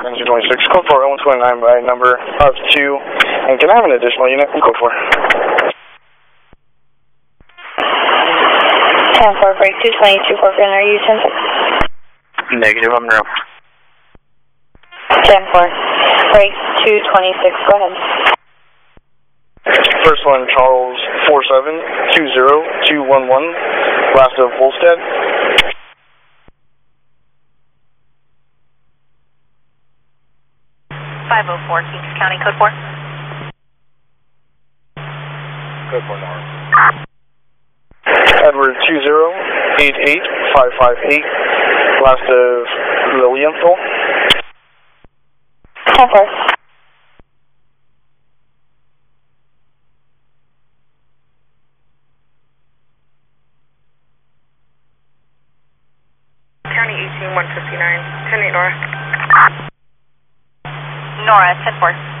226, code 4, 129 by number of 2. And can I have an additional unit from code 4? 10-4, break 222, Fort Gunner, are you 10-6? Negative, I'm no. 10-4, break 226, go ahead. First one, Charles 4720211, last of Volstead. .504, Kings County, code 4. Code 4 North. Edward 2088558, last of Lilienthal. 10-4. County 18159, 10-8 Nora. Nora, 10-4.